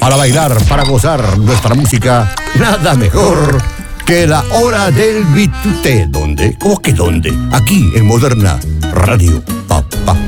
Para bailar, para gozar nuestra música, nada mejor que la hora del bitute. ¿Dónde? ¿Cómo que dónde? Aquí en Moderna Radio. Pa, pa.